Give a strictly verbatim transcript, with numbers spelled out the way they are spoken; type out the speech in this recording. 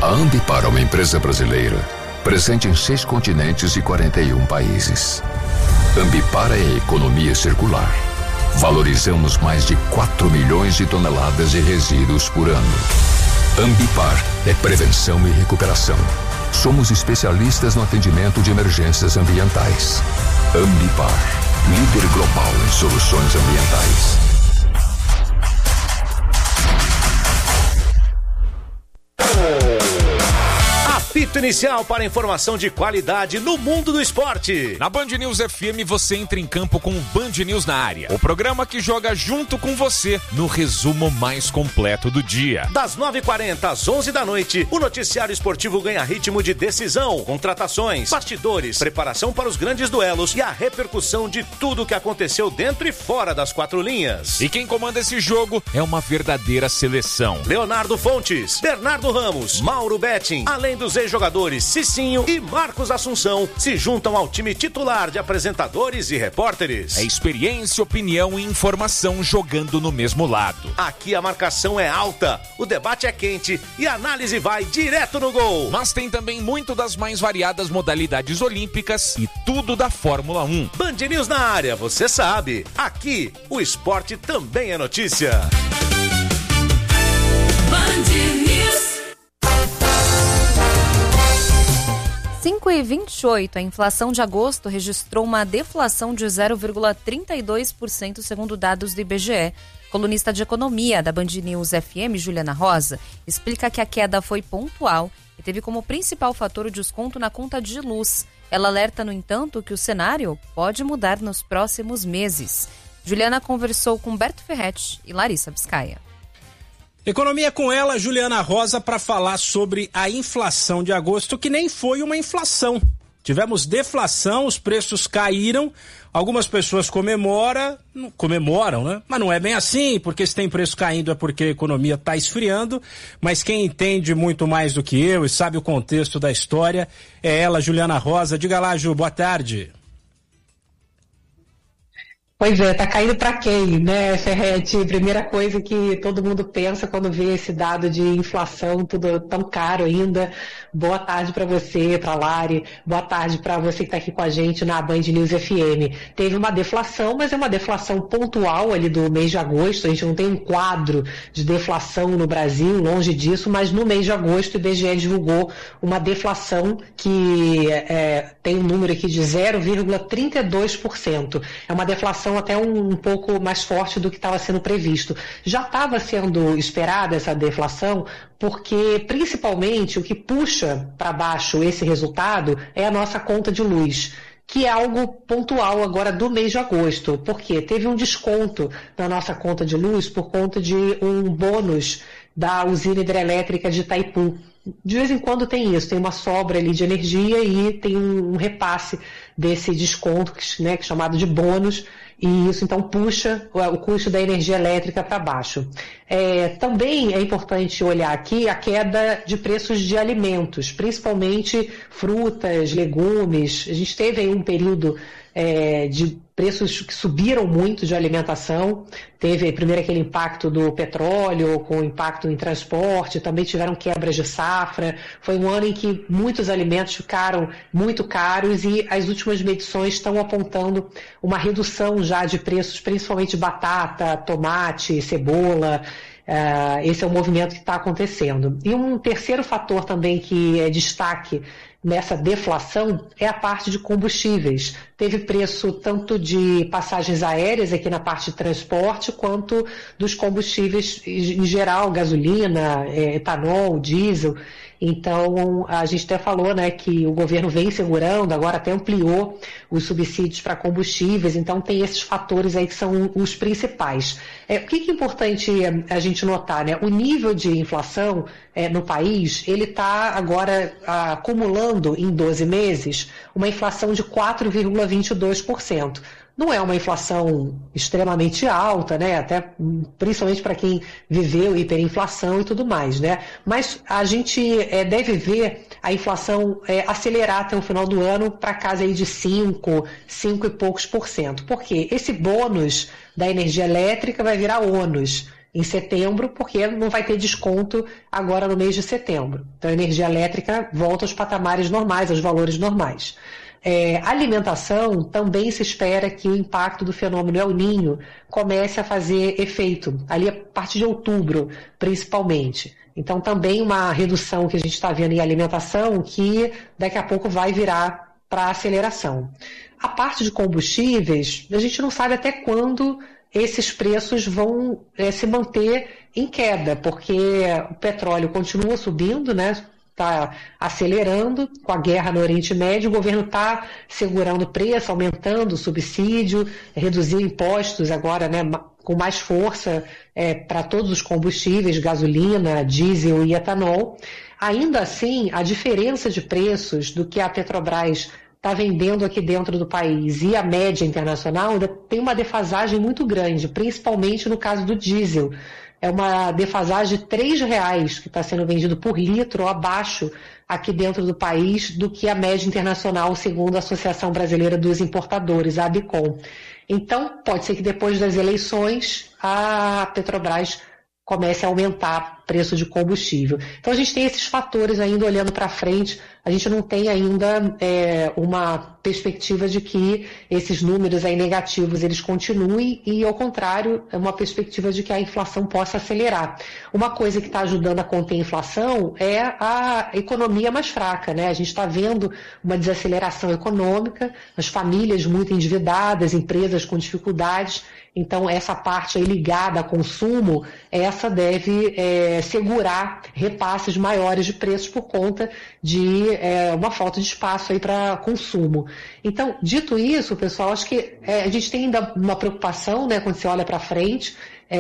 A Ambipar é uma empresa brasileira, presente em seis continentes e quarenta e um países. Ambipar é a economia circular. Valorizamos mais de quatro milhões de toneladas de resíduos por ano. Ambipar é prevenção e recuperação. Somos especialistas no atendimento de emergências ambientais. Ambipar, líder global em soluções ambientais. Apito inicial para informação de qualidade no mundo do esporte. Na Band News F M você entra em campo com o Band News na área. O programa que joga junto com você no resumo mais completo do dia. Das nove e quarenta às onze da noite, o noticiário esportivo ganha ritmo de decisão, contratações, bastidores, preparação para os grandes duelos e a repercussão de tudo o que aconteceu dentro e fora das quatro linhas. E quem comanda esse jogo é uma verdadeira seleção. Leonardo Fontes, Bernardo Ramos, Mauro Betting, além dos ex-jogadores Cicinho e Marcos Assunção, se juntam ao time titular de apresentadores e repórteres. É experiência, opinião e informação jogando no mesmo lado. Aqui a marcação é alta, o debate é quente e a análise vai direto no gol. Mas tem também muito das mais variadas modalidades olímpicas e tudo da Fórmula um. Band News na área, você sabe. Aqui, o esporte também é notícia. Band News. cinco e vinte e oito, a inflação de agosto registrou uma deflação de zero vírgula trinta e dois por cento segundo dados do I B G E. Colunista de economia da Band News F M, Juliana Rosa, explica que a queda foi pontual e teve como principal fator o desconto na conta de luz. Ela alerta, no entanto, que o cenário pode mudar nos próximos meses. Juliana conversou com Berto Ferretti e Larissa Biscaia. Economia com ela, Juliana Rosa, para falar sobre a inflação de agosto, que nem foi uma inflação. Tivemos deflação, os preços caíram, algumas pessoas comemoram, comemoram, né? Mas não é bem assim, porque se tem preço caindo é porque a economia está esfriando, mas quem entende muito mais do que eu e sabe o contexto da história é ela, Juliana Rosa. Diga lá, Ju, boa tarde. Pois é, tá caindo para quem, né, Ferretti? Primeira coisa que todo mundo pensa quando vê esse dado de inflação, tudo tão caro ainda. Boa tarde para você, para Lari, boa tarde para você que está aqui com a gente na Band News F M. Teve uma deflação, mas é uma deflação pontual ali do mês de agosto. A gente não tem um quadro de deflação no Brasil, longe disso, mas no mês de agosto o I B G E divulgou uma deflação que é, tem um número aqui de zero vírgula trinta e dois por cento. É uma deflação até um, um pouco mais forte do que estava sendo previsto. Já estava sendo esperada essa deflação, porque principalmente o que puxa para baixo esse resultado é a nossa conta de luz, que é algo pontual agora do mês de agosto, porque teve um desconto na nossa conta de luz por conta de um bônus da usina hidrelétrica de Itaipu. De vez em quando tem isso, tem uma sobra ali de energia e tem um, um repasse desse desconto, né, que é chamado de bônus, e isso então puxa o, o custo da energia elétrica para baixo. É, também é importante olhar aqui a queda de preços de alimentos, principalmente frutas, legumes. A gente teve aí um período é, de preços que subiram muito de alimentação, teve primeiro aquele impacto do petróleo, com impacto em transporte, também tiveram quebras de safra, foi um ano em que muitos alimentos ficaram muito caros e as últimas medições estão apontando uma redução já de preços, principalmente batata, tomate, cebola. Uh, esse é o movimento que está acontecendo. E um terceiro fator também que é destaque nessa deflação é a parte de combustíveis. Teve preço tanto de passagens aéreas aqui na parte de transporte, quanto dos combustíveis em geral, gasolina, etanol, diesel. Então, a gente até falou, né, que o governo vem segurando, agora até ampliou os subsídios para combustíveis, então tem esses fatores aí que são os principais. É, o que, que é importante a gente notar, né? O nível de inflação é, no país, ele está agora ah, acumulando em doze meses uma inflação de quatro vírgula vinte e dois por cento. Não é uma inflação extremamente alta, né? Até principalmente para quem viveu hiperinflação e tudo mais, né? Mas a gente é, deve ver a inflação é, acelerar até o final do ano para casa aí de cinco, cinco e poucos por cento. Por quê? Esse bônus da energia elétrica vai virar ônus. em setembro, porque não vai ter desconto agora no mês de setembro. Então a energia elétrica volta aos patamares normais, aos valores normais. É, alimentação, também se espera que o impacto do fenômeno El Niño comece a fazer efeito, ali a partir de outubro, principalmente. Então também uma redução que a gente está vendo em alimentação, que daqui a pouco vai virar para aceleração. A parte de combustíveis, a gente não sabe até quando esses preços vão é, se manter em queda, porque o petróleo continua subindo, né? Está acelerando com a guerra no Oriente Médio, o governo está segurando o preço, aumentando o subsídio, reduzindo impostos agora, né, com mais força é, para todos os combustíveis, gasolina, diesel e etanol. Ainda assim, a diferença de preços do que a Petrobras está vendendo aqui dentro do país e a média internacional ainda tem uma defasagem muito grande, principalmente no caso do diesel. É uma defasagem de três reais que está sendo vendido por litro ou abaixo aqui dentro do país do que a média internacional, segundo a Associação Brasileira dos Importadores, a ABICOM. Então, pode ser que depois das eleições a Petrobras comece a aumentar o preço de combustível. Então a gente tem esses fatores ainda olhando para frente, a gente não tem ainda é, uma perspectiva de que esses números aí negativos eles continuem e, ao contrário, é uma perspectiva de que a inflação possa acelerar. Uma coisa que está ajudando a conter a inflação é a economia mais fraca, né? A gente está vendo uma desaceleração econômica, as famílias muito endividadas, empresas com dificuldades. Então, essa parte aí ligada a consumo, essa deve é, segurar repasses maiores de preços por conta de é, uma falta de espaço aí para consumo. Então, dito isso, pessoal, acho que é, a gente tem ainda uma preocupação, né, quando você olha para frente.